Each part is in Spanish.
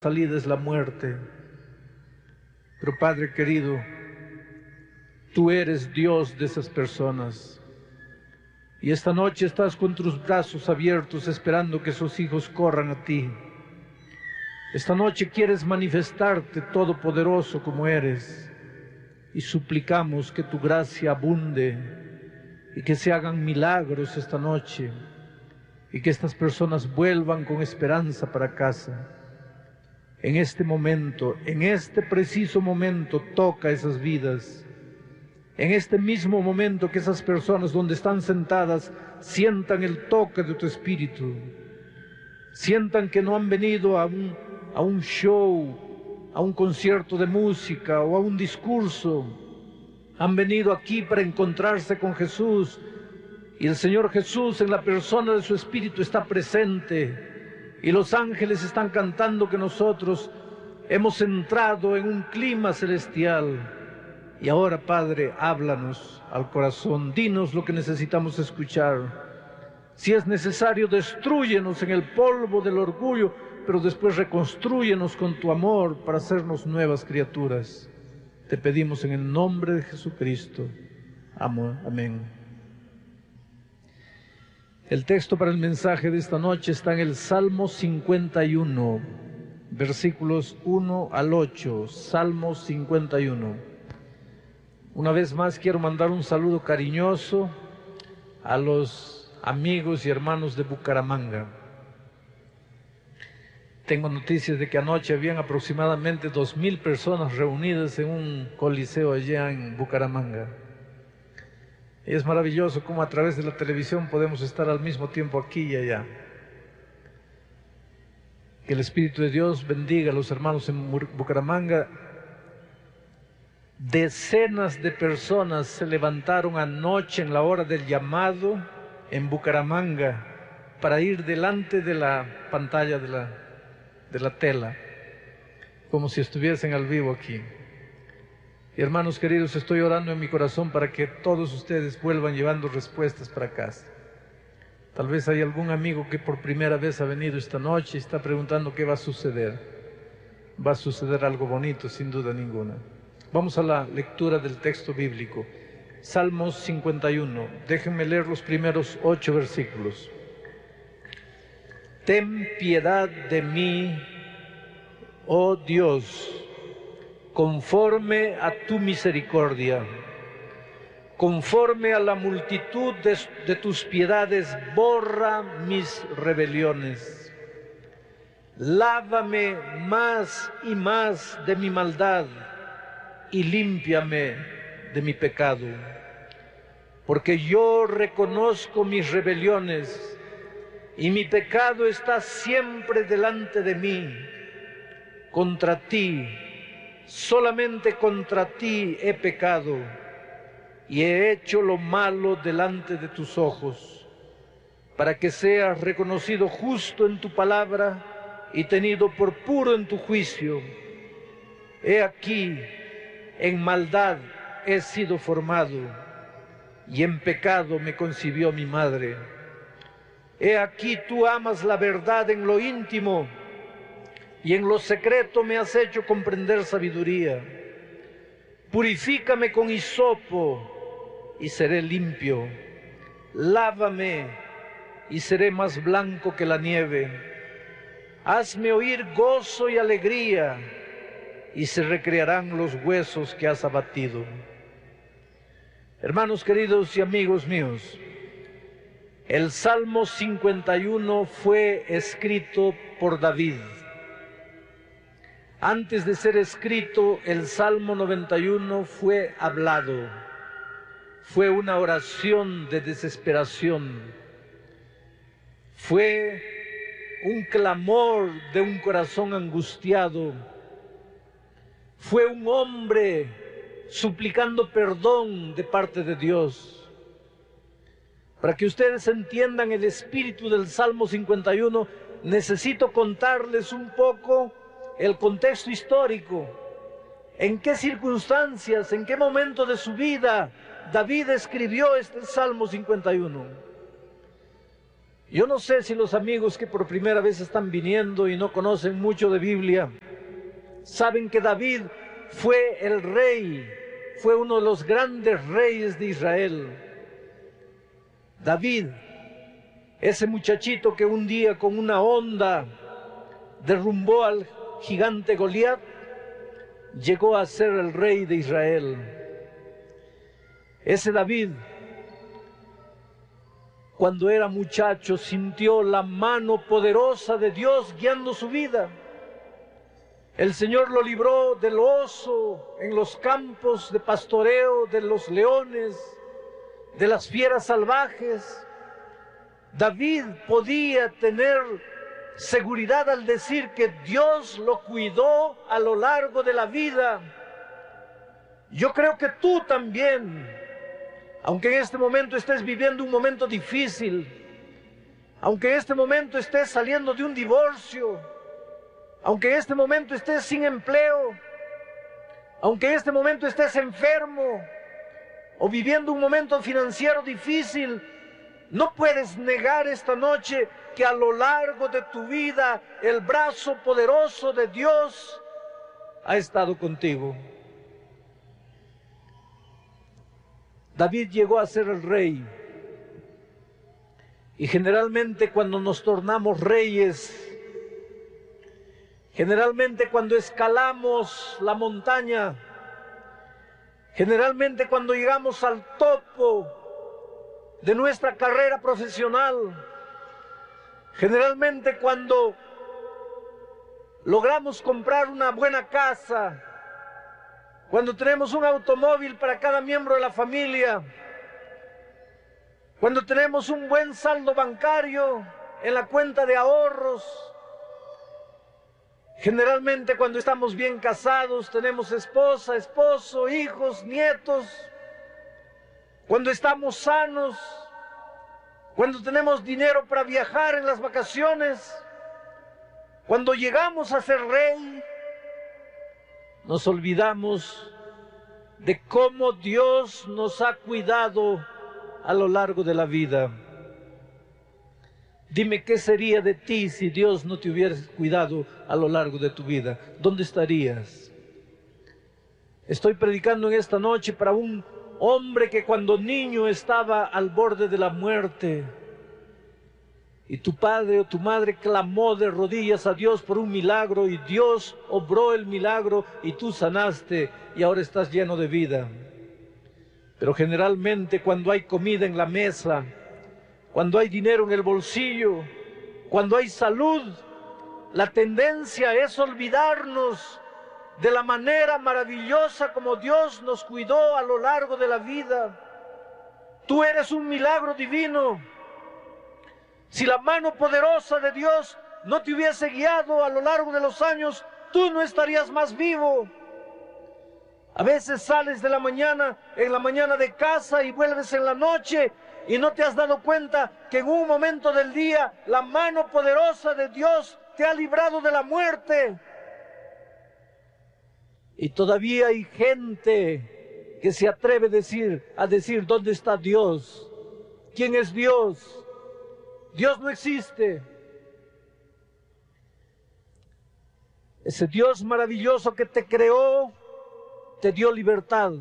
salida es la muerte. Pero Padre querido, tú eres Dios de esas personas. Y esta noche estás con tus brazos abiertos esperando que esos hijos corran a ti. Esta noche quieres manifestarte todopoderoso como eres. Y suplicamos que tu gracia abunde y que se hagan milagros esta noche y que estas personas vuelvan con esperanza para casa. En este momento, en este preciso momento, toca esas vidas. En este mismo momento que esas personas donde están sentadas sientan el toque de tu espíritu. Sientan que no han venido a un show, a un concierto de música o a un discurso. Han venido aquí para encontrarse con Jesús. Y el Señor Jesús en la persona de su espíritu está presente. Y los ángeles están cantando que nosotros hemos entrado en un clima celestial. Y ahora, Padre, háblanos al corazón, dinos lo que necesitamos escuchar. Si es necesario, destrúyenos en el polvo del orgullo, pero después reconstrúyenos con tu amor para hacernos nuevas criaturas. Te pedimos en el nombre de Jesucristo. Amén. El texto para el mensaje de esta noche está en el Salmo 51, versículos 1 al 8, Salmo 51. Una vez más quiero mandar un saludo cariñoso a los amigos y hermanos de Bucaramanga. Tengo noticias de que anoche habían aproximadamente 2,000 personas reunidas en un coliseo allá en Bucaramanga. Y es maravilloso cómo a través de la televisión podemos estar al mismo tiempo aquí y allá. Que el Espíritu de Dios bendiga a los hermanos en Bucaramanga. Decenas de personas se levantaron anoche en la hora del llamado en Bucaramanga para ir delante de la pantalla de la tela, como si estuviesen al vivo aquí. Y hermanos queridos, estoy orando en mi corazón para que todos ustedes vuelvan llevando respuestas para casa. Tal vez hay algún amigo que por primera vez ha venido esta noche y está preguntando qué va a suceder. Va a suceder algo bonito, sin duda ninguna. Vamos a la lectura del texto bíblico. Salmos 51. Déjenme leer los primeros 8 versículos. Ten piedad de mí, oh Dios, conforme a tu misericordia, conforme a la multitud de tus piedades, borra mis rebeliones. Lávame más y más de mi maldad y límpiame de mi pecado. Porque yo reconozco mis rebeliones y mi pecado está siempre delante de mí. Contra ti, solamente contra ti he pecado y he hecho lo malo delante de tus ojos, para que seas reconocido justo en tu palabra y tenido por puro en tu juicio. He aquí, en maldad he sido formado y en pecado me concibió mi madre. He aquí tú amas la verdad en lo íntimo y en lo secreto me has hecho comprender sabiduría. Purifícame con hisopo y seré limpio. Lávame y seré más blanco que la nieve. Hazme oír gozo y alegría y se recrearán los huesos que has abatido. Hermanos queridos y amigos míos, el Salmo 51 fue escrito por David. Antes de ser escrito, el Salmo 91 fue hablado. Fue una oración de desesperación. Fue un clamor de un corazón angustiado. Fue un hombre suplicando perdón de parte de Dios. Para que ustedes entiendan el espíritu del Salmo 51, necesito contarles un poco el contexto histórico. ¿En qué circunstancias, en qué momento de su vida David escribió este Salmo 51? Yo no sé si los amigos que por primera vez están viniendo y no conocen mucho de Biblia, saben que David fue el rey, fue uno de los grandes reyes de Israel. David, ese muchachito que un día con una honda derrumbó al gigante Goliat, llegó a ser el rey de Israel. Ese David, cuando era muchacho, sintió la mano poderosa de Dios guiando su vida. El Señor lo libró del oso en los campos de pastoreo, de los leones, de las fieras salvajes. David podía tener seguridad al decir que Dios lo cuidó a lo largo de la vida. Yo creo que tú también, aunque en este momento estés viviendo un momento difícil, aunque en este momento estés saliendo de un divorcio, aunque en este momento estés sin empleo, aunque en este momento estés enfermo o viviendo un momento financiero difícil, no puedes negar esta noche que a lo largo de tu vida el brazo poderoso de Dios ha estado contigo. David llegó a ser el rey. Y generalmente cuando nos tornamos reyes, generalmente cuando escalamos la montaña, generalmente cuando llegamos al topo de nuestra carrera profesional, generalmente cuando logramos comprar una buena casa, cuando tenemos un automóvil para cada miembro de la familia, cuando tenemos un buen saldo bancario en la cuenta de ahorros, generalmente cuando estamos bien casados, tenemos esposa, esposo, hijos, nietos, cuando estamos sanos, cuando tenemos dinero para viajar en las vacaciones, cuando llegamos a ser rey, nos olvidamos de cómo Dios nos ha cuidado a lo largo de la vida. Dime, ¿qué sería de ti si Dios no te hubiera cuidado a lo largo de tu vida? ¿Dónde estarías? Estoy predicando en esta noche para un hombre que cuando niño estaba al borde de la muerte y tu padre o tu madre clamó de rodillas a Dios por un milagro y Dios obró el milagro y tú sanaste y ahora estás lleno de vida. Pero generalmente cuando hay comida en la mesa, cuando hay dinero en el bolsillo, cuando hay salud, la tendencia es olvidarnos de la manera maravillosa como Dios nos cuidó a lo largo de la vida. Tú eres un milagro divino. Si la mano poderosa de Dios no te hubiese guiado a lo largo de los años, tú no estarías más vivo. A veces sales de la mañana, en la mañana de casa y vuelves en la noche y no te has dado cuenta que en un momento del día la mano poderosa de Dios te ha librado de la muerte. Y todavía hay gente que se atreve a decir, ¿dónde está Dios? ¿Quién es Dios? Dios no existe. Ese Dios maravilloso que te creó, te dio libertad.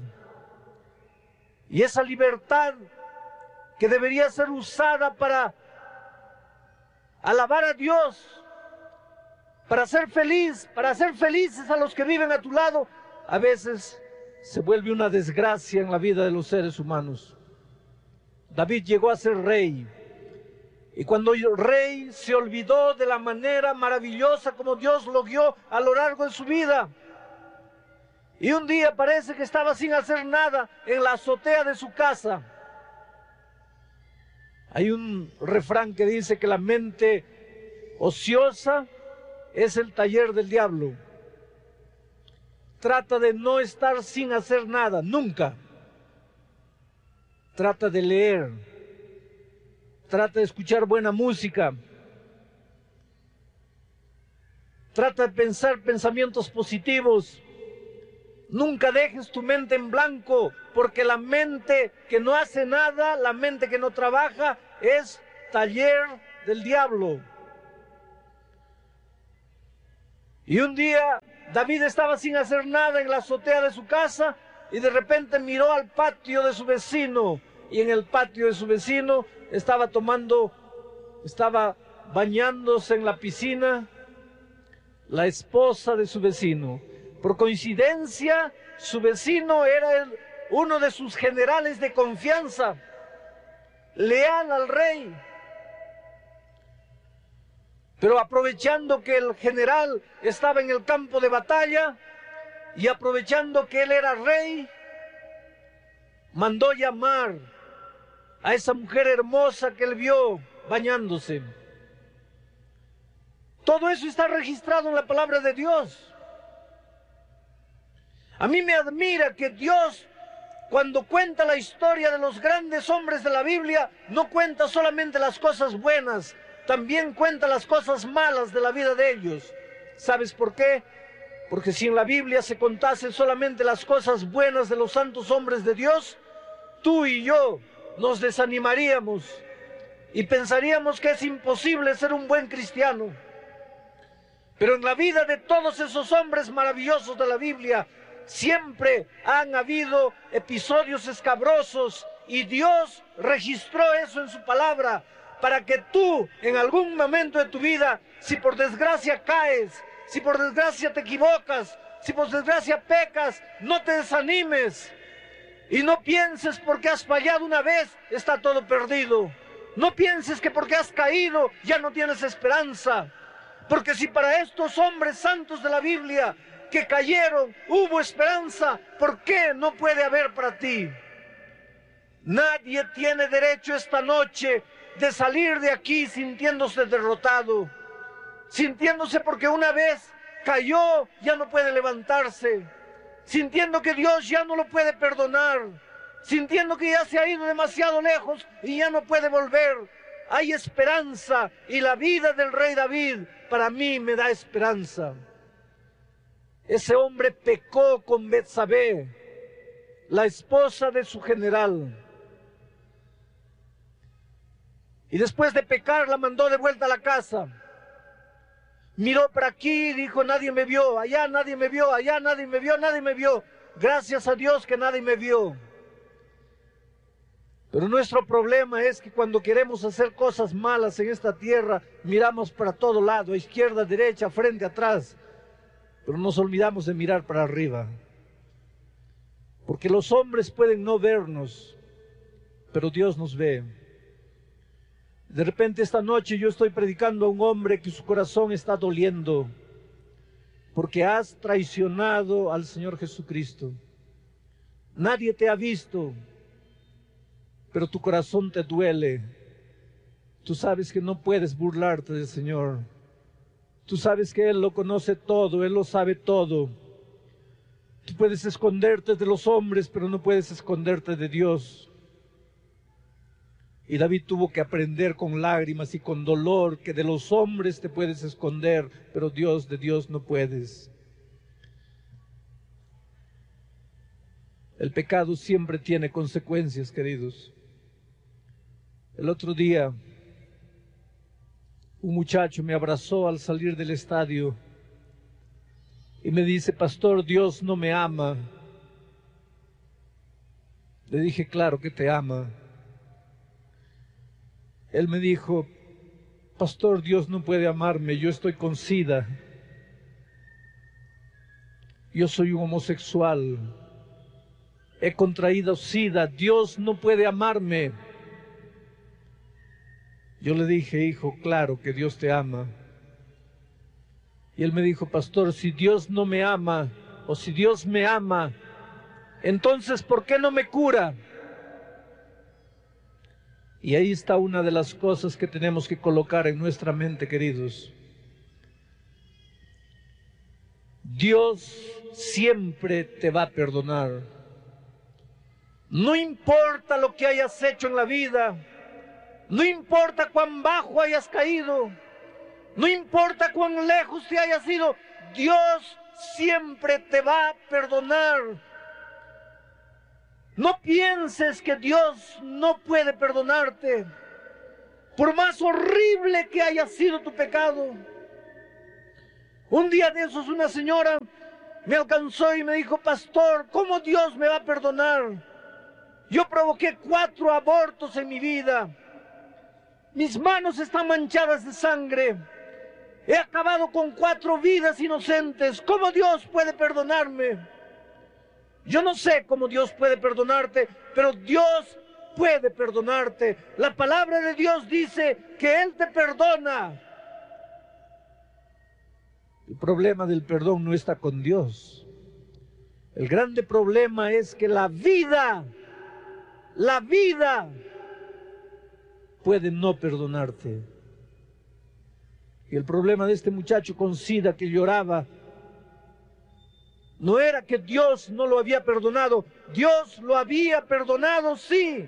Y esa libertad que debería ser usada para alabar a Dios, para ser feliz, para hacer felices a los que viven a tu lado, a veces se vuelve una desgracia en la vida de los seres humanos. David llegó a ser rey. Y cuando el rey se olvidó de la manera maravillosa como Dios lo guió a lo largo de su vida, y un día parece que estaba sin hacer nada en la azotea de su casa. Hay un refrán que dice que la mente ociosa es el taller del diablo. Trata de no estar sin hacer nada, nunca. Trata de leer. Trata de escuchar buena música. Trata de pensar pensamientos positivos. Nunca dejes tu mente en blanco, porque la mente que no hace nada, la mente que no trabaja, es taller del diablo. Y un día David estaba sin hacer nada en la azotea de su casa y de repente miró al patio de su vecino, y en el patio de su vecino estaba bañándose en la piscina la esposa de su vecino. Por coincidencia, su vecino era uno de sus generales de confianza, leal al rey. Pero aprovechando que el general estaba en el campo de batalla y aprovechando que él era rey, mandó llamar a esa mujer hermosa que él vio bañándose. Todo eso está registrado en la palabra de Dios. A mí me admira que Dios, cuando cuenta la historia de los grandes hombres de la Biblia, no cuenta solamente las cosas buenas, también cuenta las cosas malas de la vida de ellos. ¿Sabes por qué? Porque si en la Biblia se contasen solamente las cosas buenas de los santos hombres de Dios, tú y yo nos desanimaríamos y pensaríamos que es imposible ser un buen cristiano. Pero en la vida de todos esos hombres maravillosos de la Biblia, siempre han habido episodios escabrosos y Dios registró eso en su palabra para que tú, en algún momento de tu vida, si por desgracia caes, si por desgracia te equivocas, si por desgracia pecas, no te desanimes y no pienses porque has fallado una vez, está todo perdido. No pienses que porque has caído ya no tienes esperanza. Porque si para estos hombres santos de la Biblia que cayeron hubo esperanza, ¿por qué no puede haber para ti? Nadie tiene derecho esta noche de salir de aquí sintiéndose derrotado, sintiéndose porque una vez cayó, ya no puede levantarse, sintiendo que Dios ya no lo puede perdonar, sintiendo que ya se ha ido demasiado lejos y ya no puede volver. Hay esperanza, y la vida del rey David para mí me da esperanza. Ese hombre pecó con Betsabé, la esposa de su general. Y después de pecar la mandó de vuelta a la casa. Miró para aquí, dijo, nadie me vio, allá nadie me vio, allá nadie me vio, nadie me vio. Gracias a Dios que nadie me vio. Pero nuestro problema es que cuando queremos hacer cosas malas en esta tierra, miramos para todo lado, a izquierda, derecha, frente, atrás. Pero nos olvidamos de mirar para arriba. Porque los hombres pueden no vernos, pero Dios nos ve. De repente esta noche yo estoy predicando a un hombre que su corazón está doliendo, porque has traicionado al Señor Jesucristo. Nadie te ha visto, pero tu corazón te duele. Tú sabes que no puedes burlarte del Señor. Tú sabes que Él lo conoce todo, Él lo sabe todo. Tú puedes esconderte de los hombres, pero no puedes esconderte de Dios. Y David tuvo que aprender con lágrimas y con dolor que de los hombres te puedes esconder, pero de Dios no puedes. El pecado siempre tiene consecuencias, queridos. El otro día, un muchacho me abrazó al salir del estadio y me dice, pastor, Dios no me ama. Le dije, claro que te ama. Él me dijo, pastor, Dios no puede amarme, yo estoy con SIDA. Yo soy un homosexual. He contraído SIDA, Dios no puede amarme. Yo le dije, hijo, claro que Dios te ama. Y él me dijo, pastor, si Dios no me ama, o si Dios me ama, entonces, ¿por qué no me cura? Y ahí está una de las cosas que tenemos que colocar en nuestra mente, queridos. Dios siempre te va a perdonar. No importa lo que hayas hecho en la vida, no importa cuán bajo hayas caído, no importa cuán lejos te hayas ido, Dios siempre te va a perdonar. No pienses que Dios no puede perdonarte, por más horrible que haya sido tu pecado. Un día de esos una señora me alcanzó y me dijo: pastor, ¿cómo Dios me va a perdonar? Yo provoqué 4 abortos en mi vida. Mis manos están manchadas de sangre. He acabado con 4 vidas inocentes. ¿Cómo Dios puede perdonarme? Yo no sé cómo Dios puede perdonarte, pero Dios puede perdonarte. La palabra de Dios dice que Él te perdona. El problema del perdón no está con Dios. El grande problema es que la vida puede no perdonarte. Y el problema de este muchacho con SIDA que lloraba no era que Dios no lo había perdonado. Dios lo había perdonado, sí,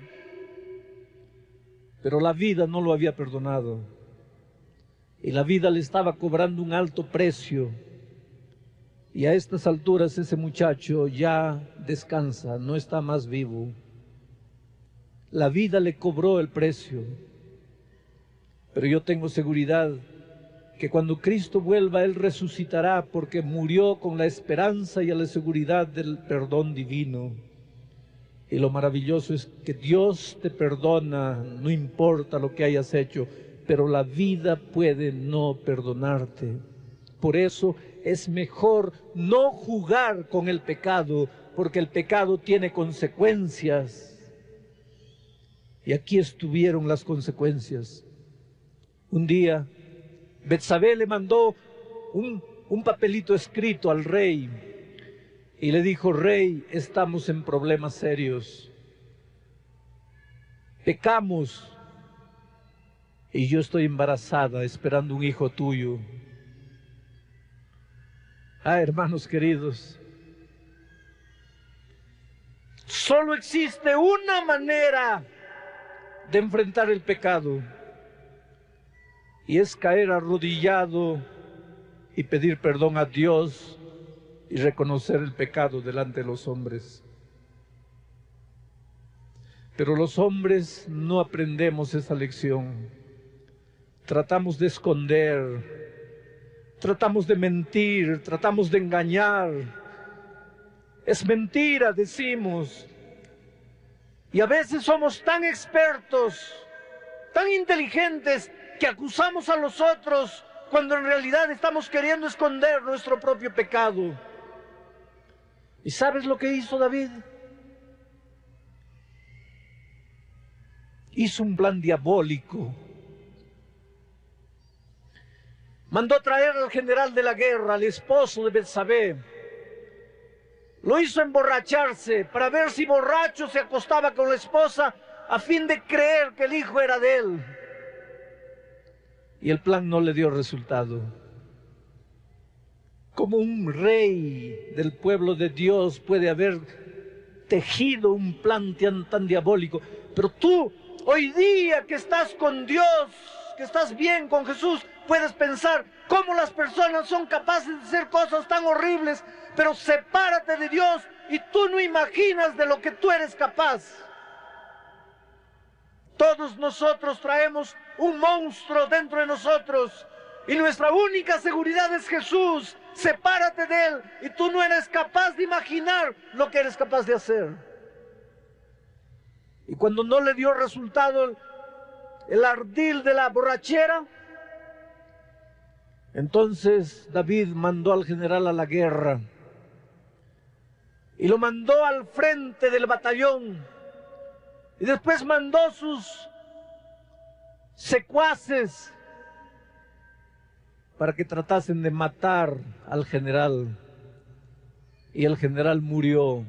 pero la vida no lo había perdonado. Y la vida le estaba cobrando un alto precio. Y a estas alturas ese muchacho ya descansa, no está más vivo. La vida le cobró el precio. Pero yo tengo seguridad que cuando Cristo vuelva, Él resucitará, porque murió con la esperanza y la seguridad del perdón divino. Y lo maravilloso es que Dios te perdona, no importa lo que hayas hecho, pero la vida puede no perdonarte. Por eso es mejor no jugar con el pecado, porque el pecado tiene consecuencias. Y aquí estuvieron las consecuencias. Un día, Betsabé le mandó un papelito escrito al rey y le dijo: rey, estamos en problemas serios. Pecamos y yo estoy embarazada esperando un hijo tuyo. Ah, hermanos queridos, solo existe una manera de enfrentar el pecado, y es caer arrodillado y pedir perdón a Dios y reconocer el pecado delante de los hombres. Pero los hombres no aprendemos esa lección. Tratamos de esconder, tratamos de mentir, tratamos de engañar. Es mentira, decimos. Y a veces somos tan expertos, tan inteligentes, que acusamos a los otros cuando en realidad estamos queriendo esconder nuestro propio pecado. ¿Y sabes lo que hizo David? Hizo un plan diabólico. Mandó traer al general de la guerra, al esposo de Betsabé. Lo hizo emborracharse para ver si borracho se acostaba con la esposa a fin de creer que el hijo era de él. Y el plan no le dio resultado. ¿Cómo un rey del pueblo de Dios puede haber tejido un plan tan diabólico? Pero tú, hoy día que estás con Dios, que estás bien con Jesús, puedes pensar cómo las personas son capaces de hacer cosas tan horribles, pero sepárate de Dios y tú no imaginas de lo que tú eres capaz. Todos nosotros traemos un monstruo dentro de nosotros y nuestra única seguridad es Jesús. Sepárate de Él y tú no eres capaz de imaginar lo que eres capaz de hacer. Y cuando no le dio resultado el ardil de la borrachera, entonces David mandó al general a la guerra y lo mandó al frente del batallón. Y después mandó sus secuaces para que tratasen de matar al general. Y el general murió.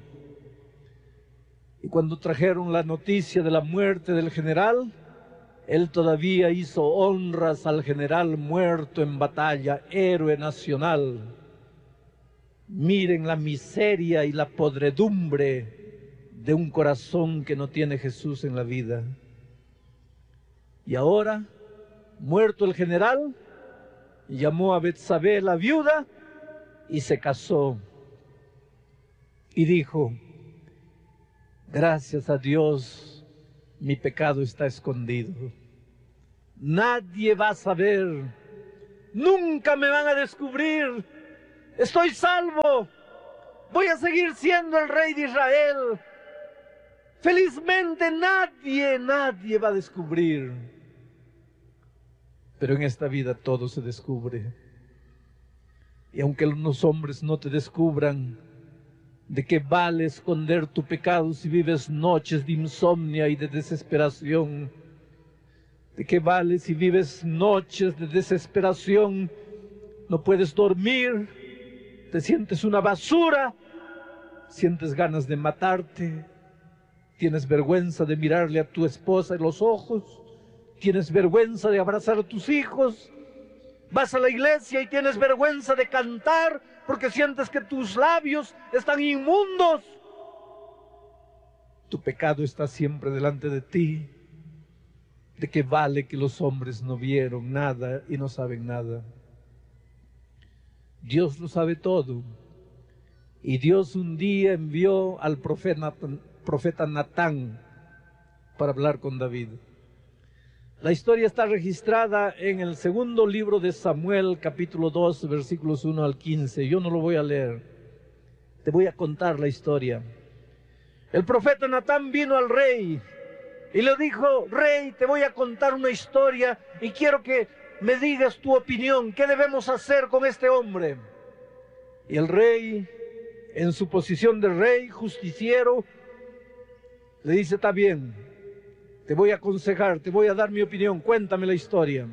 Y cuando trajeron la noticia de la muerte del general, él todavía hizo honras al general muerto en batalla, héroe nacional. Miren la miseria y la podredumbre de un corazón que no tiene Jesús en la vida. Y ahora, muerto el general, llamó a Betsabé la viuda y se casó. Y dijo: gracias a Dios, mi pecado está escondido. Nadie va a saber. Nunca me van a descubrir. Estoy salvo. Voy a seguir siendo el rey de Israel. Felizmente nadie va a descubrir. Pero en esta vida todo se descubre. Y aunque los hombres no te descubran, ¿de qué vale esconder tu pecado si vives noches de insomnio y de desesperación? ¿De qué vale si vives noches de desesperación? No puedes dormir, te sientes una basura, sientes ganas de matarte, tienes vergüenza de mirarle a tu esposa en los ojos, tienes vergüenza de abrazar a tus hijos, vas a la iglesia y tienes vergüenza de cantar porque sientes que tus labios están inmundos. Tu pecado está siempre delante de ti. ¿De qué vale que los hombres no vieron nada y no saben nada? Dios lo sabe todo. Y Dios un día envió al profeta Natán para hablar con David. La historia está registrada en el segundo libro de Samuel, capítulo 2, versículos 1 al 15. Yo no lo voy a leer. Te voy a contar la historia. El profeta Natán vino al rey y le dijo: rey, te voy a contar una historia y quiero que me digas tu opinión. ¿Qué debemos hacer con este hombre? Y el rey, en su posición de rey justiciero, le dice: está bien, te voy a aconsejar, te voy a dar mi opinión, cuéntame la historia.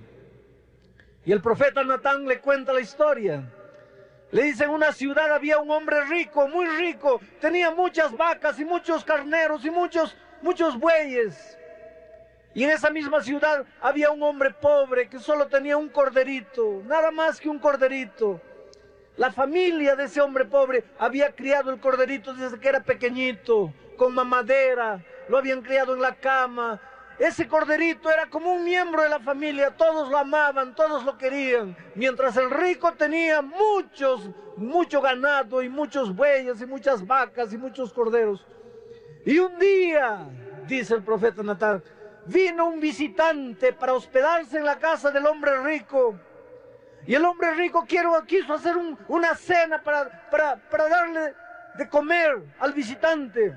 Y el profeta Natán le cuenta la historia. Le dice: en una ciudad había un hombre rico, muy rico, tenía muchas vacas y muchos carneros y muchos bueyes. Y en esa misma ciudad había un hombre pobre que solo tenía un corderito, nada más que un corderito. La familia de ese hombre pobre había criado el corderito desde que era pequeñito, con mamadera, lo habían criado en la cama. Ese corderito era como un miembro de la familia, todos lo amaban, todos lo querían, mientras el rico tenía mucho ganado y muchos bueyes y muchas vacas y muchos corderos. Y un día, dice el profeta Natán, vino un visitante para hospedarse en la casa del hombre rico. Y el hombre rico quiso hacer una cena para darle de comer al visitante.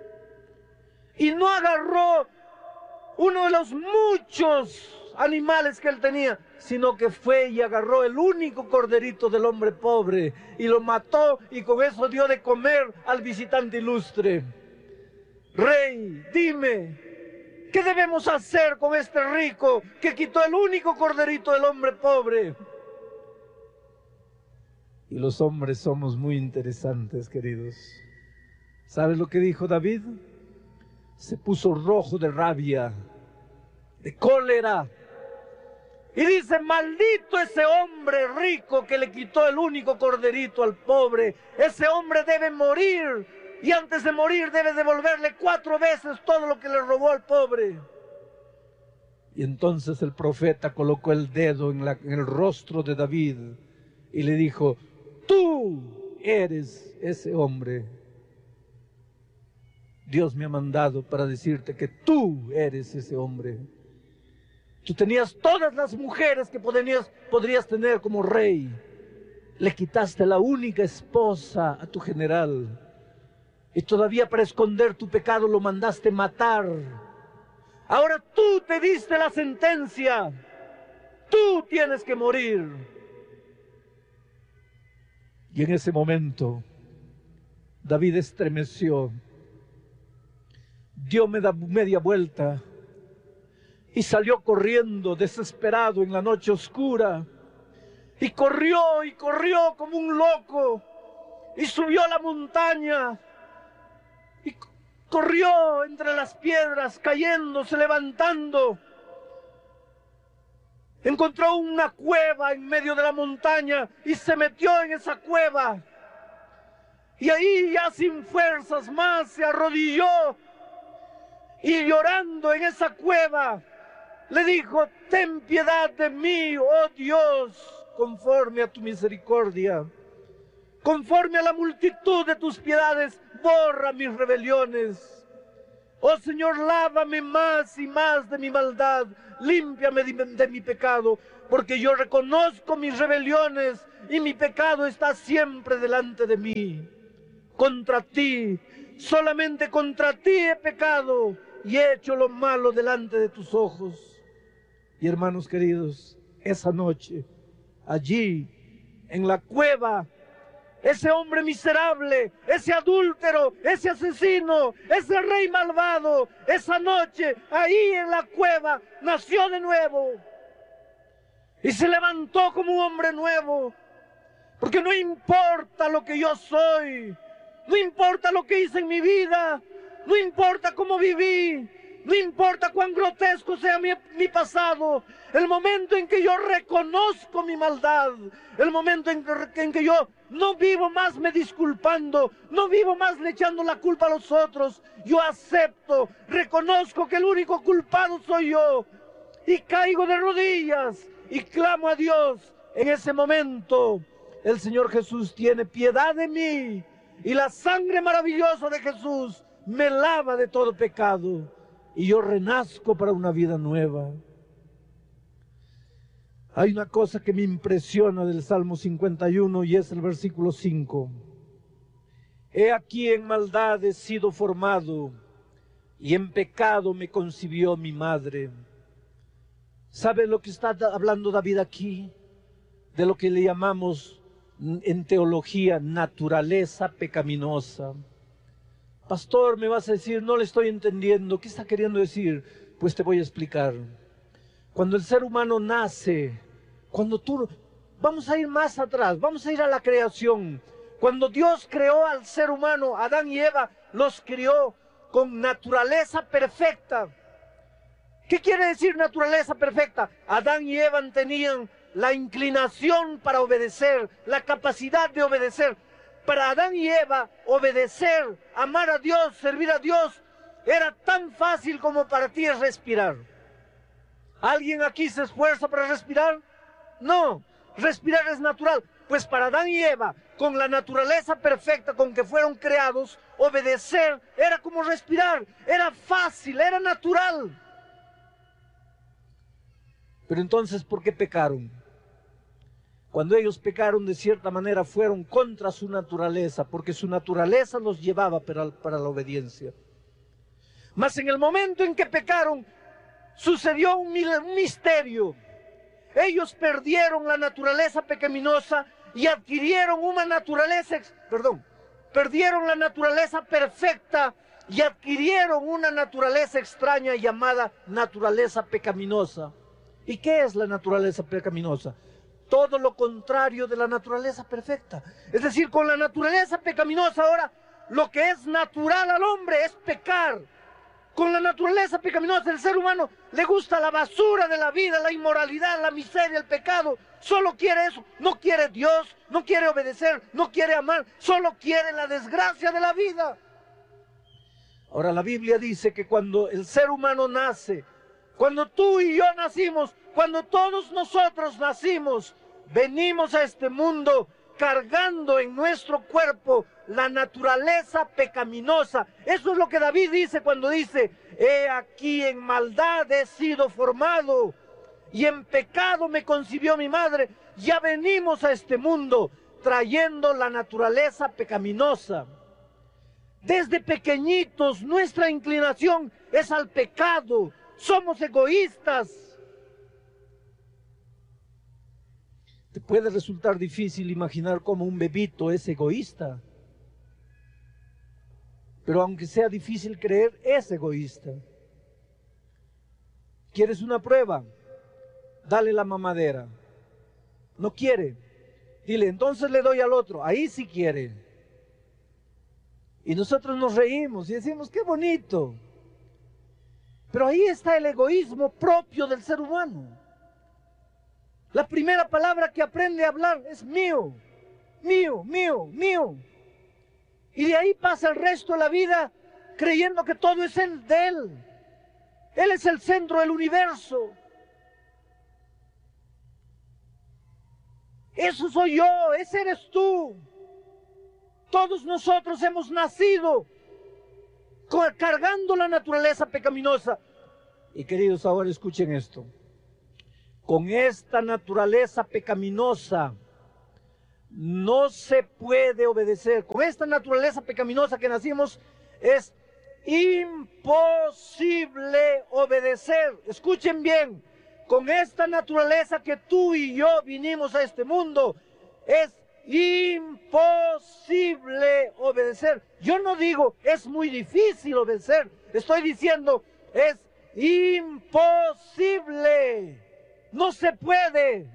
Y no agarró uno de los muchos animales que él tenía, sino que fue y agarró el único corderito del hombre pobre y lo mató, y con eso dio de comer al visitante ilustre. Rey, dime, ¿qué debemos hacer con este rico que quitó el único corderito del hombre pobre? Y los hombres somos muy interesantes, queridos. ¿Sabes lo que dijo David? Se puso rojo de rabia, de cólera, y dice: maldito ese hombre rico que le quitó el único corderito al pobre. Ese hombre debe morir, y antes de morir debe devolverle 4 veces todo lo que le robó al pobre. Y entonces el profeta colocó el dedo en el rostro de David y le dijo: tú eres ese hombre. Dios me ha mandado para decirte que tú eres ese hombre. Tú tenías todas las mujeres que podrías tener como rey. Le quitaste la única esposa a tu general. Y todavía para esconder tu pecado lo mandaste matar. Ahora tú te diste la sentencia. Tú tienes que morir. Y en ese momento, David estremeció. Dio media vuelta y salió corriendo desesperado en la noche oscura. Y corrió como un loco. Y subió a la montaña. Y corrió entre las piedras, cayéndose, levantando. Encontró una cueva en medio de la montaña y se metió en esa cueva. Y ahí, ya sin fuerzas más, se arrodilló y llorando en esa cueva le dijo: ten piedad de mí, oh Dios, conforme a tu misericordia. Conforme a la multitud de tus piedades, borra mis rebeliones. Oh Señor, lávame más y más de mi maldad, límpiame de mi pecado, porque yo reconozco mis rebeliones y mi pecado está siempre delante de mí. Contra ti, solamente contra ti he pecado y he hecho lo malo delante de tus ojos. Y hermanos queridos, esa noche, allí, en la cueva, ese hombre miserable, ese adúltero, ese asesino, ese rey malvado, esa noche, ahí en la cueva, nació de nuevo. Y se levantó como un hombre nuevo. Porque no importa lo que yo soy, no importa lo que hice en mi vida, no importa cómo viví, no importa cuán grotesco sea mi pasado, el momento en que yo reconozco mi maldad, el momento en que yo no vivo más me disculpando, no vivo más le echando la culpa a los otros, yo acepto, reconozco que el único culpado soy yo, y caigo de rodillas y clamo a Dios. En ese momento el Señor Jesús tiene piedad de mí, y la sangre maravillosa de Jesús me lava de todo pecado, y yo renazco para una vida nueva. Hay una cosa que me impresiona del Salmo 51 y es el versículo 5. He aquí en maldad he sido formado, y en pecado me concibió mi madre. ¿Sabe lo que está hablando David aquí? De lo que le llamamos en teología naturaleza pecaminosa. Pastor, me vas a decir, no le estoy entendiendo. ¿Qué está queriendo decir? Pues te voy a explicar. Cuando el ser humano nace, vamos a ir más atrás, vamos a ir a la creación. Cuando Dios creó al ser humano, Adán y Eva, los crió con naturaleza perfecta. ¿Qué quiere decir naturaleza perfecta? Adán y Eva tenían la inclinación para obedecer, la capacidad de obedecer. Para Adán y Eva, obedecer, amar a Dios, servir a Dios, era tan fácil como para ti es respirar. ¿Alguien aquí se esfuerza para respirar? No, respirar es natural. Pues para Adán y Eva, con la naturaleza perfecta con que fueron creados, obedecer era como respirar, era fácil, era natural. Pero entonces, ¿por qué pecaron? Cuando ellos pecaron, de cierta manera, fueron contra su naturaleza, porque su naturaleza los llevaba para la obediencia. Mas en el momento en que pecaron, sucedió un misterio. Ellos perdieron la naturaleza pecaminosa y adquirieron una naturaleza, perdieron la naturaleza perfecta y adquirieron una naturaleza extraña llamada naturaleza pecaminosa. ¿Y qué es la naturaleza pecaminosa? Todo lo contrario de la naturaleza perfecta. Es decir, con la naturaleza pecaminosa ahora, lo que es natural al hombre es pecar. Con la naturaleza pecaminosa del ser humano le gusta la basura de la vida, la inmoralidad, la miseria, el pecado. Solo quiere eso. No quiere Dios, no quiere obedecer, no quiere amar. Solo quiere la desgracia de la vida. Ahora la Biblia dice que cuando el ser humano nace, cuando tú y yo nacimos, cuando todos nosotros nacimos, venimos a este mundo cargando en nuestro cuerpo la naturaleza pecaminosa. Eso es lo que David dice cuando dice, he aquí en maldad he sido formado y en pecado me concibió mi madre. Ya venimos a este mundo trayendo la naturaleza pecaminosa. Desde pequeñitos nuestra inclinación es al pecado. Somos egoístas. Te puede resultar difícil imaginar cómo un bebito es egoísta. Pero aunque sea difícil creer, es egoísta. ¿Quieres una prueba? Dale la mamadera. No quiere. Dile, entonces le doy al otro. Ahí sí quiere. Y nosotros nos reímos y decimos, qué bonito. Pero ahí está el egoísmo propio del ser humano. La primera palabra que aprende a hablar es mío, mío, mío, mío. Y de ahí pasa el resto de la vida creyendo que todo es de él. Él es el centro del universo. Eso soy yo, ese eres tú. Todos nosotros hemos nacido cargando la naturaleza pecaminosa. Y queridos, ahora escuchen esto. Con esta naturaleza pecaminosa no se puede obedecer. Con esta naturaleza pecaminosa que nacimos es imposible obedecer. Escuchen bien, con esta naturaleza que tú y yo vinimos a este mundo, es imposible obedecer. Yo no digo es muy difícil obedecer, estoy diciendo es imposible. No se puede.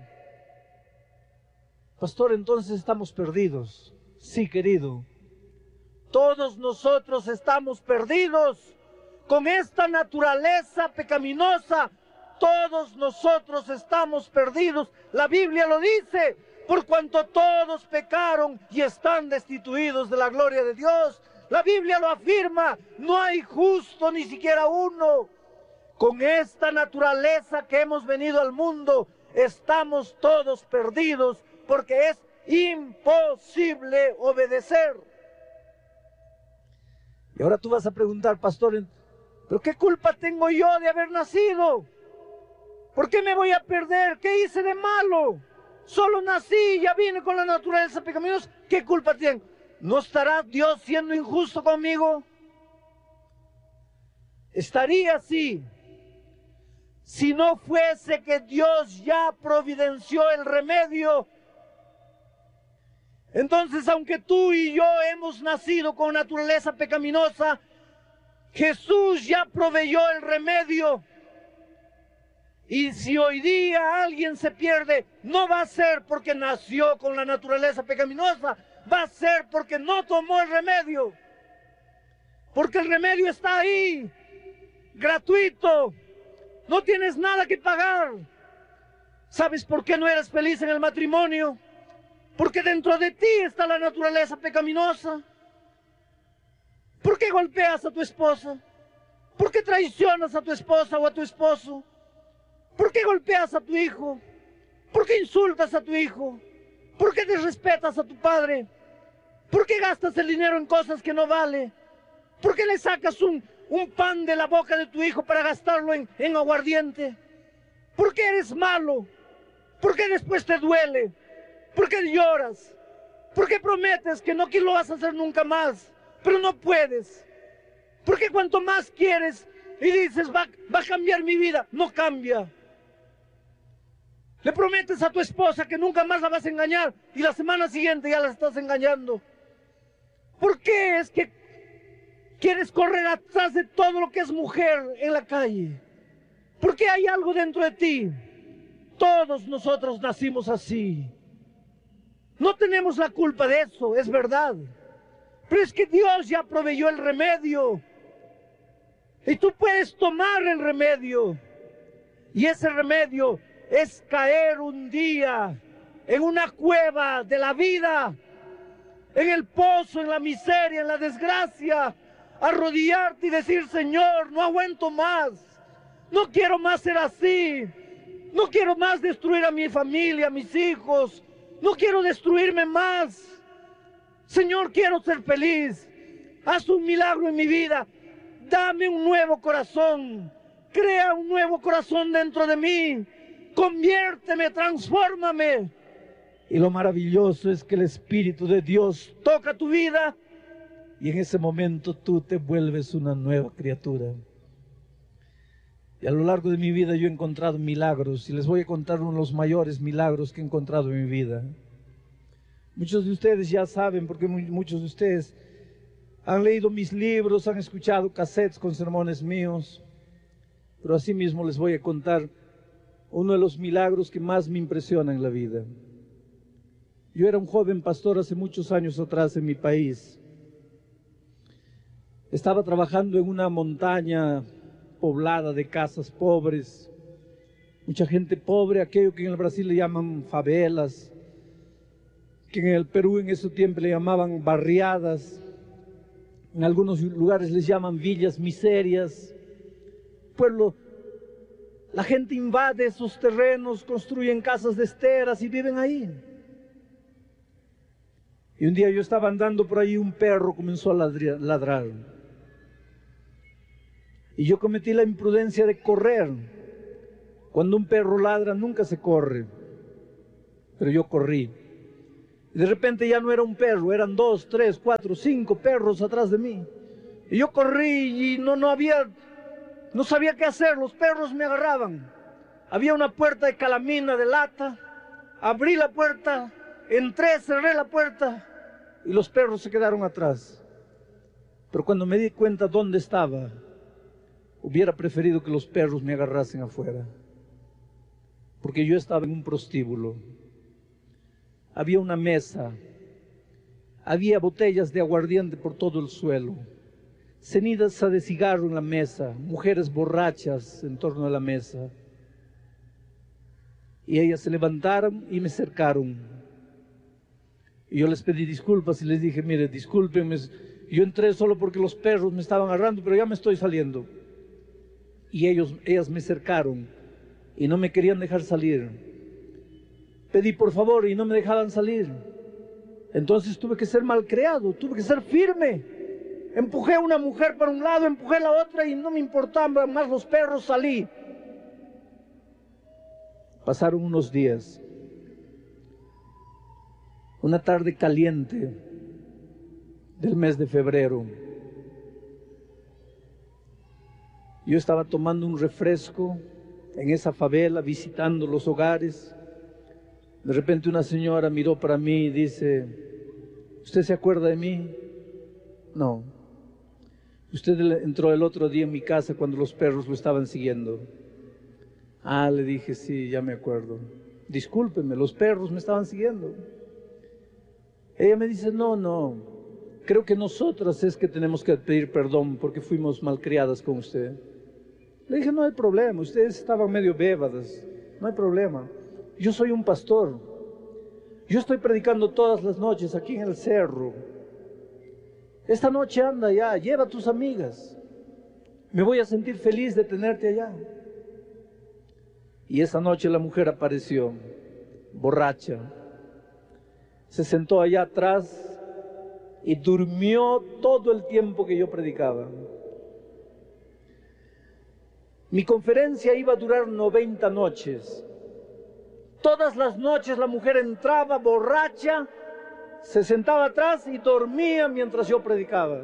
Pastor, entonces estamos perdidos. Sí, querido. Todos nosotros estamos perdidos. Con esta naturaleza pecaminosa, todos nosotros estamos perdidos. La Biblia lo dice, por cuanto todos pecaron y están destituidos de la gloria de Dios. La Biblia lo afirma, no hay justo ni siquiera uno. Con esta naturaleza que hemos venido al mundo, estamos todos perdidos porque es imposible obedecer. Y ahora tú vas a preguntar, pastor, ¿pero qué culpa tengo yo de haber nacido? ¿Por qué me voy a perder? ¿Qué hice de malo? Solo nací, ya vine con la naturaleza pecaminosa. ¿Qué culpa tengo? ¿No estará Dios siendo injusto conmigo? Estaría así si no fuese que Dios ya providenció el remedio. Entonces, aunque tú y yo hemos nacido con naturaleza pecaminosa, Jesús ya proveyó el remedio. Y si hoy día alguien se pierde, no va a ser porque nació con la naturaleza pecaminosa, va a ser porque no tomó el remedio. Porque el remedio está ahí, gratuito. No tienes nada que pagar. ¿Sabes por qué no eres feliz en el matrimonio? Porque dentro de ti está la naturaleza pecaminosa. ¿Por qué golpeas a tu esposa? ¿Por qué traicionas a tu esposa o a tu esposo? ¿Por qué golpeas a tu hijo? ¿Por qué insultas a tu hijo? ¿Por qué desrespetas a tu padre? ¿Por qué gastas el dinero en cosas que no vale? ¿Por qué le sacas un pan de la boca de tu hijo para gastarlo en aguardiente? ¿Por qué eres malo? ¿Por qué después te duele? ¿Por qué lloras? ¿Por qué prometes que no lo vas a hacer nunca más, pero no puedes? ¿Por qué cuanto más quieres y dices va a cambiar mi vida, no cambia? Le prometes a tu esposa que nunca más la vas a engañar y la semana siguiente ya la estás engañando. ¿Por qué es que quieres correr atrás de todo lo que es mujer en la calle? ¿Por qué hay algo dentro de ti? Todos nosotros nacimos así. No tenemos la culpa de eso, es verdad. Pero es que Dios ya proveyó el remedio. Y tú puedes tomar el remedio. Y ese remedio es caer un día en una cueva de la vida, en el pozo, en la miseria, en la desgracia, arrodillarte y decir: Señor, no aguanto más, no quiero más ser así, no quiero más destruir a mi familia, a mis hijos, no quiero destruirme más. Señor, quiero ser feliz, haz un milagro en mi vida, dame un nuevo corazón, crea un nuevo corazón dentro de mí, conviérteme, transfórmame. Y lo maravilloso es que el Espíritu de Dios toca tu vida y en ese momento tú te vuelves una nueva criatura. Y a lo largo de mi vida yo he encontrado milagros y les voy a contar uno de los mayores milagros que he encontrado en mi vida. Muchos de ustedes ya saben, porque muchos de ustedes han leído mis libros, han escuchado cassettes con sermones míos, pero asimismo les voy a contar uno de los milagros que más me impresiona en la vida. Yo era un joven pastor hace muchos años atrás en mi país. Estaba trabajando en una montaña poblada de casas pobres, mucha gente pobre, aquello que en el Brasil le llaman favelas, que en el Perú en ese tiempo le llamaban barriadas, en algunos lugares les llaman villas miserias. Pueblo, la gente invade esos terrenos, construyen casas de esteras y viven ahí. Y un día yo estaba andando por ahí, un perro comenzó a ladrar. Y yo cometí la imprudencia de correr. Cuando un perro ladra, nunca se corre. Pero yo corrí. Y de repente ya no era un perro, eran 2, 3, 4, 5 perros atrás de mí. Y yo corrí y no sabía qué hacer, los perros me agarraban. Había una puerta de calamina, de lata. Abrí la puerta, entré, cerré la puerta y los perros se quedaron atrás. Pero cuando me di cuenta dónde estaba, hubiera preferido que los perros me agarrasen afuera. Porque yo estaba en un prostíbulo. Había una mesa, había botellas de aguardiente por todo el suelo, cenizas de cigarro en la mesa, mujeres borrachas en torno a la mesa. Y ellas se levantaron y me cercaron. Y yo les pedí disculpas y les dije, mire, discúlpenme, yo entré solo porque los perros me estaban agarrando, pero ya me estoy saliendo. Y ellas me cercaron y no me querían dejar salir. Pedí por favor y no me dejaban salir. Entonces tuve que ser malcriado, tuve que ser firme. Empujé a una mujer para un lado, empujé a la otra y no me importaban más los perros, salí. Pasaron unos días. Una tarde caliente del mes de febrero. Yo estaba tomando un refresco en esa favela, visitando los hogares. De repente una señora miró para mí y dice, ¿usted se acuerda de mí? No. Usted entró el otro día en mi casa cuando los perros lo estaban siguiendo. Ah, le dije, sí, ya me acuerdo. Discúlpeme, los perros me estaban siguiendo. Ella me dice, no, creo que nosotras es que tenemos que pedir perdón porque fuimos malcriadas con usted. Le dije, no hay problema, ustedes estaban medio bébadas, no hay problema. Yo soy un pastor, yo estoy predicando todas las noches aquí en el cerro. Esta noche anda ya, lleva a tus amigas, me voy a sentir feliz de tenerte allá. Y esa noche la mujer apareció, borracha, se sentó allá atrás y durmió todo el tiempo que yo predicaba. Mi conferencia iba a durar 90 noches. Todas las noches la mujer entraba borracha, se sentaba atrás y dormía mientras yo predicaba.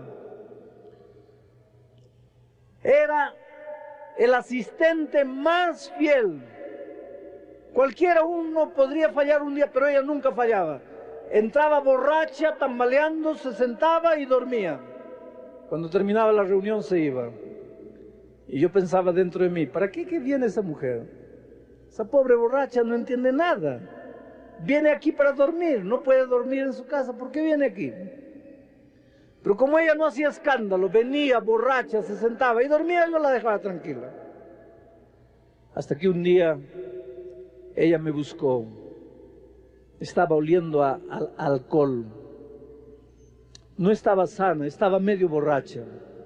Era el asistente más fiel. Cualquiera uno podría fallar un día, pero ella nunca fallaba. Entraba borracha, tambaleando, se sentaba y dormía. Cuando terminaba la reunión se iba. Y yo pensaba dentro de mí, ¿para qué viene esa mujer? Esa pobre borracha no entiende nada. Viene aquí para dormir, no puede dormir en su casa, ¿por qué viene aquí? Pero como ella no hacía escándalo, venía borracha, se sentaba y dormía, yo la dejaba tranquila. Hasta que un día ella me buscó. Estaba oliendo a alcohol. No estaba sana, estaba medio borracha.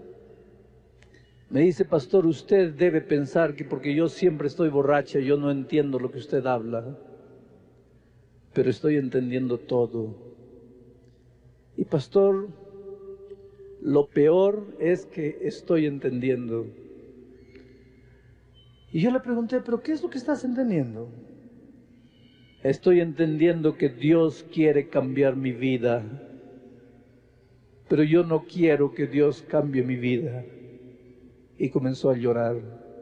Me dice, pastor, usted debe pensar que porque yo siempre estoy borracha, yo no entiendo lo que usted habla. Pero estoy entendiendo todo. Y pastor, lo peor es que estoy entendiendo. Y yo le pregunté, ¿pero qué es lo que estás entendiendo? Estoy entendiendo que Dios quiere cambiar mi vida, pero yo no quiero que Dios cambie mi vida. Y comenzó a llorar.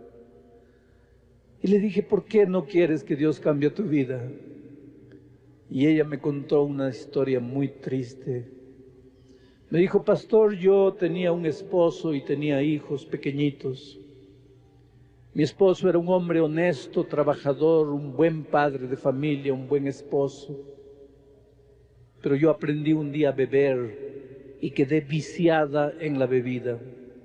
Y le dije, ¿por qué no quieres que Dios cambie tu vida? Y ella me contó una historia muy triste. Me dijo, pastor, yo tenía un esposo y tenía hijos pequeñitos. Mi esposo era un hombre honesto, trabajador, un buen padre de familia, un buen esposo. Pero yo aprendí un día a beber y quedé viciada en la bebida.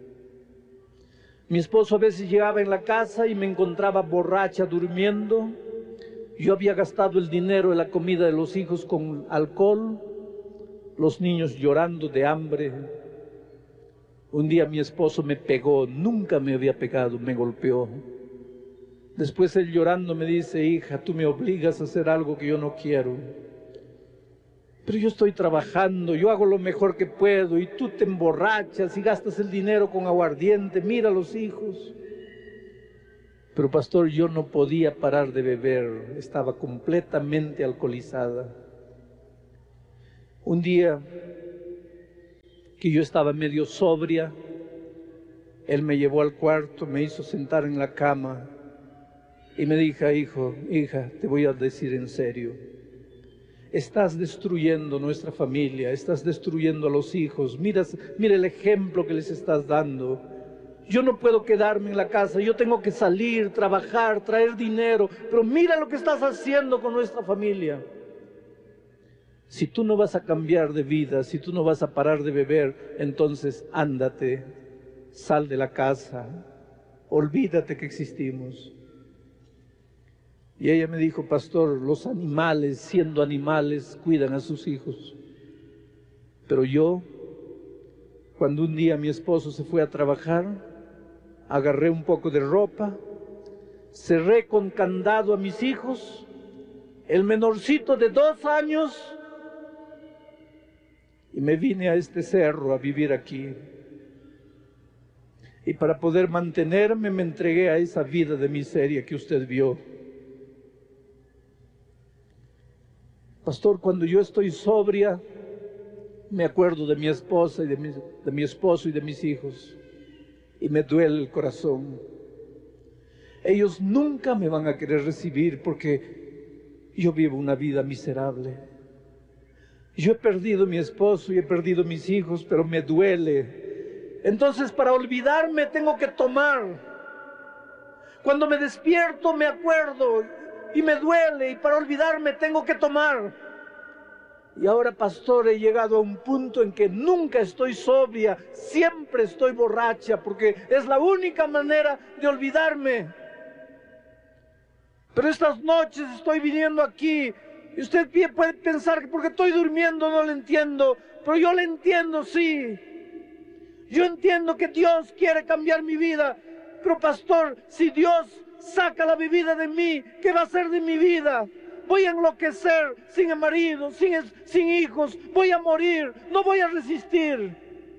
Mi esposo a veces llegaba en la casa y me encontraba borracha durmiendo. Yo había gastado el dinero en la comida de los hijos con alcohol, los niños llorando de hambre. Un día mi esposo me pegó, nunca me había pegado, me golpeó. Después él llorando me dice, hija, tú me obligas a hacer algo que yo no quiero. Pero yo estoy trabajando, yo hago lo mejor que puedo y tú te emborrachas y gastas el dinero con aguardiente, mira a los hijos. Pero pastor, yo no podía parar de beber, estaba completamente alcoholizada. Un día que yo estaba medio sobria, él me llevó al cuarto, me hizo sentar en la cama y me dijo, hija, te voy a decir en serio. Estás destruyendo nuestra familia, estás destruyendo a los hijos. Mira el ejemplo que les estás dando. Yo no puedo quedarme en la casa, yo tengo que salir, trabajar, traer dinero. Pero mira lo que estás haciendo con nuestra familia. Si tú no vas a cambiar de vida, si tú no vas a parar de beber, entonces ándate, sal de la casa, olvídate que existimos. Y ella me dijo, pastor, los animales, siendo animales, cuidan a sus hijos. Pero yo, cuando un día mi esposo se fue a trabajar, agarré un poco de ropa, cerré con candado a mis hijos, el menorcito de 2 años, y me vine a este cerro a vivir aquí. Y para poder mantenerme me entregué a esa vida de miseria que usted vio. Pastor, cuando yo estoy sobria, me acuerdo de mi esposa y de mi esposo y de mis hijos, y me duele el corazón. Ellos nunca me van a querer recibir porque yo vivo una vida miserable. Yo he perdido mi esposo y he perdido mis hijos, pero me duele. Entonces, para olvidarme tengo que tomar. Cuando me despierto me acuerdo y me duele, y para olvidarme tengo que tomar. Y ahora, pastor, he llegado a un punto en que nunca estoy sobria, siempre estoy borracha, porque es la única manera de olvidarme. Pero estas noches estoy viniendo aquí, y usted puede pensar que porque estoy durmiendo no le entiendo, pero yo le entiendo, sí. Yo entiendo que Dios quiere cambiar mi vida, pero pastor, si Dios saca la bebida de mí, ¿qué va a hacer de mi vida? Voy a enloquecer, sin marido, sin hijos, voy a morir, no voy a resistir.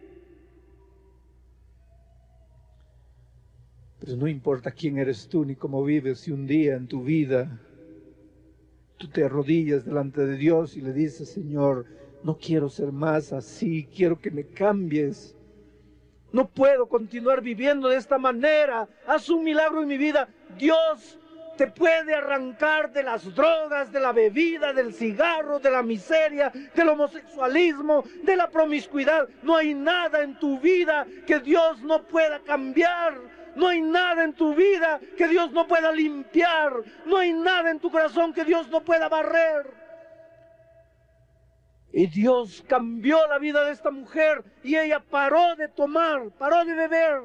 Pero no importa quién eres tú ni cómo vives, si un día en tu vida tú te arrodillas delante de Dios y le dices, Señor, no quiero ser más así, quiero que me cambies. No puedo continuar viviendo de esta manera. Haz un milagro en mi vida. Dios te puede arrancar de las drogas, de la bebida, del cigarro, de la miseria, del homosexualismo, de la promiscuidad. No hay nada en tu vida que Dios no pueda cambiar. No hay nada en tu vida que Dios no pueda limpiar. No hay nada en tu corazón que Dios no pueda barrer. Y Dios cambió la vida de esta mujer y ella paró de tomar, paró de beber.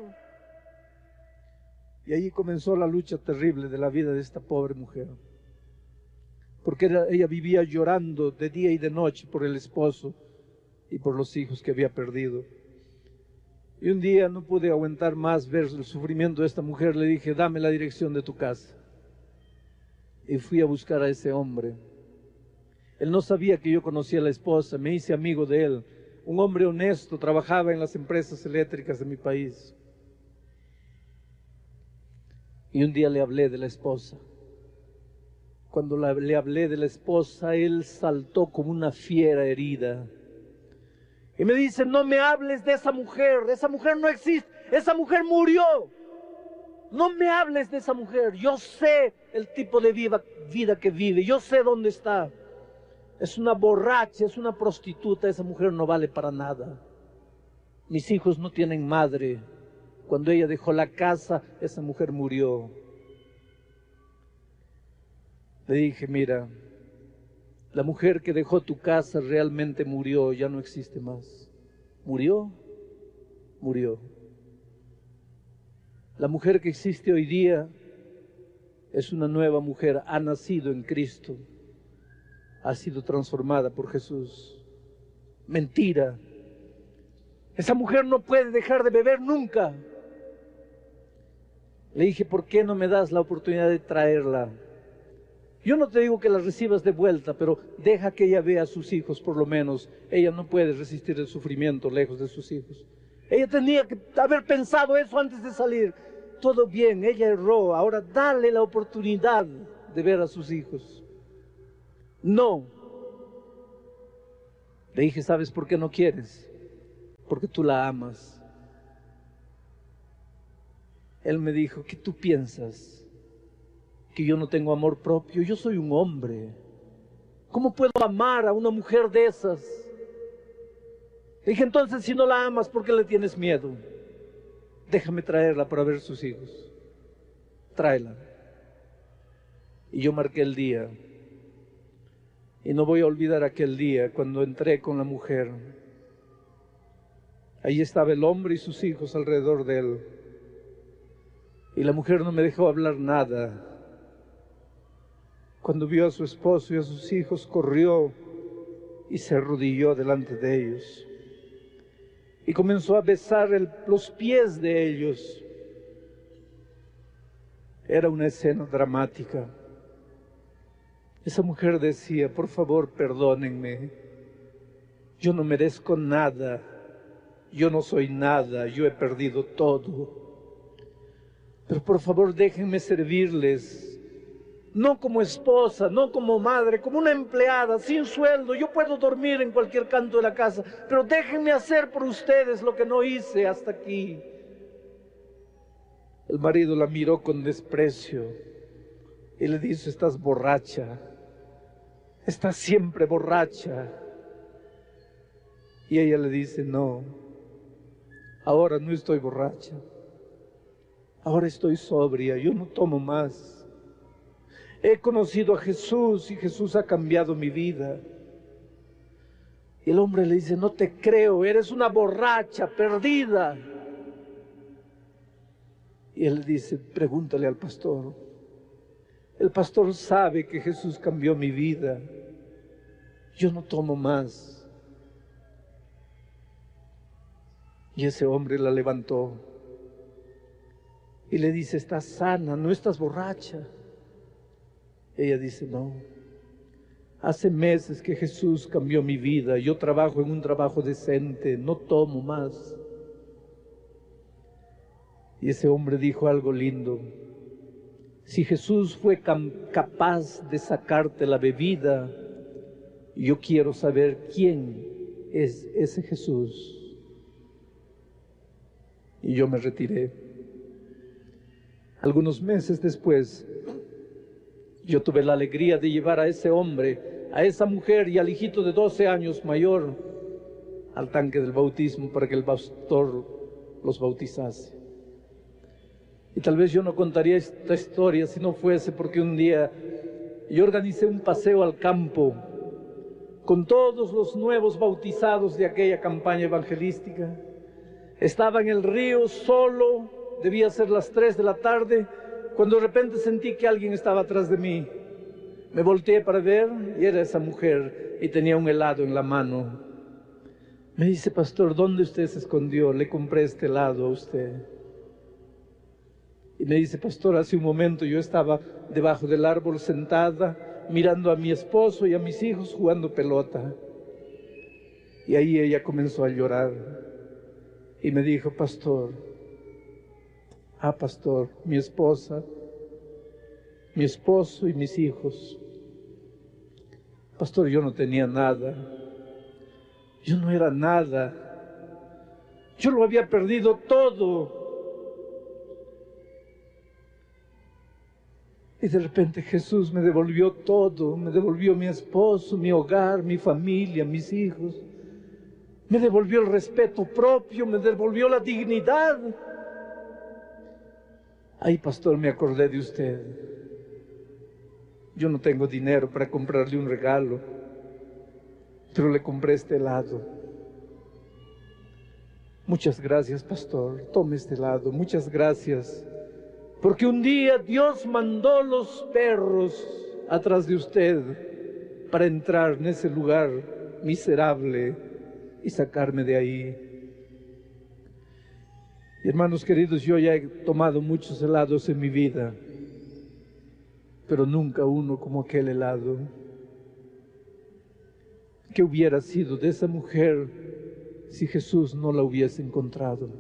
Y allí comenzó la lucha terrible de la vida de esta pobre mujer. Porque ella vivía llorando de día y de noche por el esposo y por los hijos que había perdido. Y un día no pude aguantar más ver el sufrimiento de esta mujer. Le dije, dame la dirección de tu casa. Y fui a buscar a ese hombre. Él no sabía que yo conocía a la esposa, me hice amigo de él. Un hombre honesto, trabajaba en las empresas eléctricas de mi país. Y un día le hablé de la esposa. Cuando le hablé de la esposa, él saltó como una fiera herida. Y me dice, no me hables de esa mujer no existe, esa mujer murió. No me hables de esa mujer, yo sé el tipo de vida que vive, yo sé dónde está. Es una borracha, es una prostituta, esa mujer no vale para nada. Mis hijos no tienen madre. Cuando ella dejó la casa, esa mujer murió. Le dije, mira, la mujer que dejó tu casa realmente murió, ya no existe más. Murió, murió. La mujer que existe hoy día es una nueva mujer, ha nacido en Cristo, ha sido transformada por Jesús. Mentira. Esa mujer no puede dejar de beber nunca. Le dije, ¿por qué no me das la oportunidad de traerla? Yo no te digo que la recibas de vuelta, pero deja que ella vea a sus hijos por lo menos. Ella no puede resistir el sufrimiento lejos de sus hijos. Ella tenía que haber pensado eso antes de salir. Todo bien, ella erró, ahora dale la oportunidad de ver a sus hijos. No. Le dije, ¿sabes por qué no quieres? Porque tú la amas. Él me dijo, ¿qué tú piensas? ¿Que yo no tengo amor propio? Yo soy un hombre. ¿Cómo puedo amar a una mujer de esas? Le dije, entonces si no la amas, ¿por qué le tienes miedo? Déjame traerla para ver sus hijos. Tráela. Y yo marqué el día. Y no voy a olvidar aquel día cuando entré con la mujer. Ahí estaba el hombre y sus hijos alrededor de él. Y la mujer no me dejó hablar nada. Cuando vio a su esposo y a sus hijos, corrió y se arrodilló delante de ellos. Y comenzó a besar los pies de ellos. Era una escena dramática. Esa mujer decía, por favor, perdónenme. Yo no merezco nada. Yo no soy nada. Yo he perdido todo. Pero por favor, déjenme servirles. No como esposa, no como madre, como una empleada, sin sueldo. Yo puedo dormir en cualquier canto de la casa, pero déjenme hacer por ustedes lo que no hice hasta aquí. El marido la miró con desprecio y le dice, estás borracha, estás siempre borracha. Y ella le dice, no, ahora no estoy borracha, ahora estoy sobria, yo no tomo más. He conocido a Jesús y Jesús ha cambiado mi vida. Y el hombre le dice, no te creo, eres una borracha, perdida. Y él le dice, pregúntale al pastor. El pastor sabe que Jesús cambió mi vida. Yo no tomo más. Y ese hombre la levantó y le dice, estás sana, no estás borracha. Ella dice, no, hace meses que Jesús cambió mi vida, yo trabajo en un trabajo decente, no tomo más. Y ese hombre dijo algo lindo, si Jesús fue capaz de sacarte la bebida, yo quiero saber quién es ese Jesús. Y yo me retiré. Algunos meses después, yo tuve la alegría de llevar a ese hombre, a esa mujer y al hijito de 12 años mayor al tanque del bautismo para que el pastor los bautizase. Y tal vez yo no contaría esta historia si no fuese porque un día yo organicé un paseo al campo con todos los nuevos bautizados de aquella campaña evangelística. Estaba en el río solo, debía ser las 3 de la tarde, cuando de repente sentí que alguien estaba atrás de mí. Me volteé para ver y era esa mujer y tenía un helado en la mano. Me dice, pastor, ¿dónde usted se escondió? Le compré este helado a usted. Y me dice, pastor, hace un momento yo estaba debajo del árbol sentada, mirando a mi esposo y a mis hijos jugando pelota. Y ahí ella comenzó a llorar. Y me dijo, pastor, pastor, mi esposa, mi esposo y mis hijos. Pastor, yo no tenía nada. Yo no era nada. Yo lo había perdido todo. Y de repente Jesús me devolvió todo. Me devolvió mi esposo, mi hogar, mi familia, mis hijos. Me devolvió el respeto propio, me devolvió la dignidad. Ay, pastor, me acordé de usted. Yo no tengo dinero para comprarle un regalo, pero le compré este helado. Muchas gracias, pastor. Tome este helado. Muchas gracias. Porque un día Dios mandó los perros atrás de usted para entrar en ese lugar miserable y sacarme de ahí. Y hermanos queridos, yo ya he tomado muchos helados en mi vida, pero nunca uno como aquel helado. ¿Qué hubiera sido de esa mujer si Jesús no la hubiese encontrado?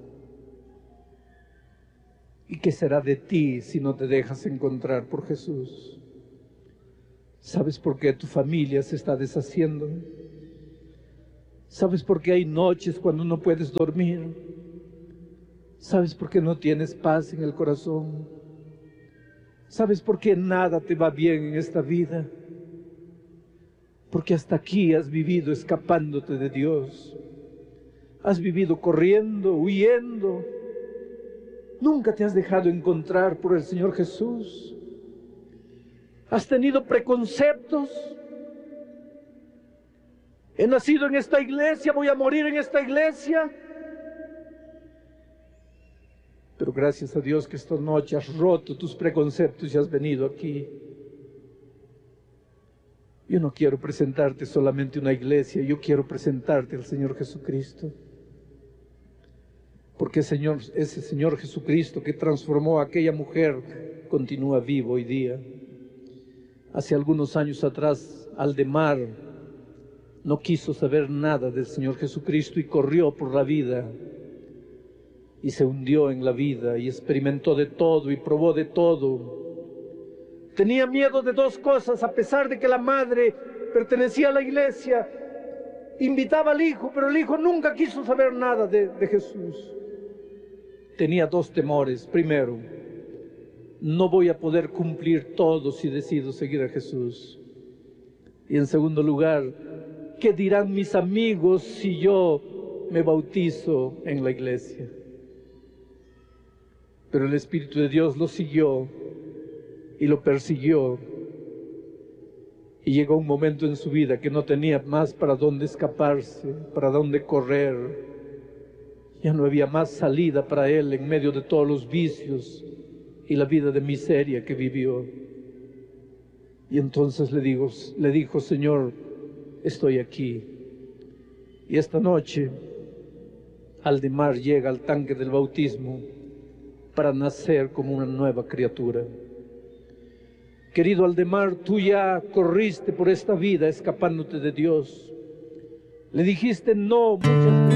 ¿Y qué será de ti si no te dejas encontrar por Jesús? ¿Sabes por qué tu familia se está deshaciendo? ¿Sabes por qué hay noches cuando no puedes dormir? ¿Sabes por qué no tienes paz en el corazón? ¿Sabes por qué nada te va bien en esta vida? Porque hasta aquí has vivido escapándote de Dios. Has vivido corriendo, huyendo. Nunca te has dejado encontrar por el Señor Jesús. Has tenido preconceptos. He nacido en esta iglesia, voy a morir en esta iglesia. Pero gracias a Dios que esta noche has roto tus preconceptos y has venido aquí. Yo no quiero presentarte solamente una iglesia, yo quiero presentarte al Señor Jesucristo. Porque ese Señor Jesucristo que transformó a aquella mujer continúa vivo hoy día. Hace algunos años atrás, Aldemar no quiso saber nada del Señor Jesucristo y corrió por la vida. Y se hundió en la vida y experimentó de todo y probó de todo. Tenía miedo de dos cosas, a pesar de que la madre pertenecía a la iglesia. Invitaba al hijo, pero el hijo nunca quiso saber nada de Jesús. Tenía dos temores. Primero, no voy a poder cumplir todo si decido seguir a Jesús. Y en segundo lugar, ¿qué dirán mis amigos si yo me bautizo en la iglesia? Pero el Espíritu de Dios lo siguió y lo persiguió. Y llegó un momento en su vida que no tenía más para dónde escaparse, para dónde correr. Ya no había más salida para él en medio de todos los vicios y la vida de miseria que vivió. Y entonces le dijo, Señor, estoy aquí. Y esta noche, Aldemar llega al tanque del bautismo para nacer como una nueva criatura. Querido Aldemar, tú ya corriste por esta vida escapándote de Dios. Le dijiste no muchas veces.